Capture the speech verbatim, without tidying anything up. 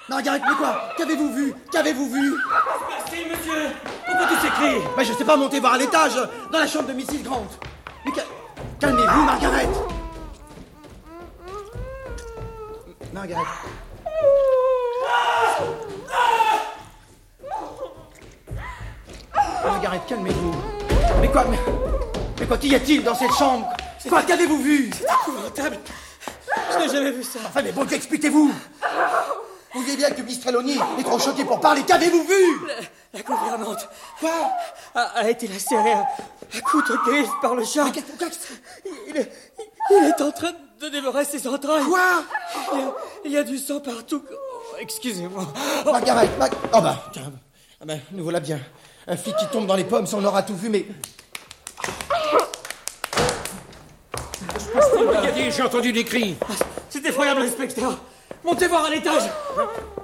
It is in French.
Margaret, mais quoi? Qu'avez-vous vu? Qu'avez-vous vu? Merci, monsieur. Pourquoi tous ces cris? Mais je sais pas, monter voir à l'étage, dans la chambre de missus Grant. Mais ca- calmez-vous, Margaret. Margaret. Margaret, calmez-vous. Mais quoi, mais, mais quoi, qu'y a-t-il dans cette chambre? Quoi, qu'avez-vous vu? C'est épouvantable. Je n'ai jamais vu ça. Enfin, mais bon Dieu, expliquez-vous. Vous voyez bien que Miss Trelawney est trop choquée pour parler. Qu'avez-vous vu? La, la gouvernante Quoi? a, a été lacérée à, à coups de griffe par le chat. Mais qu'est-ce que... Il est, il est en train de dévorer ses entrailles. Quoi? Il y a, il y a du sang partout. Oh, excusez-moi. Oh. Margaret, Mar... Oh bah, tiens, ah ben, nous voilà bien. Un flic qui tombe dans les pommes, ça on aura tout vu, mais... Regardez, j'ai entendu des cris. C'est effroyable, l'inspecteur. Montez voir à l'étage.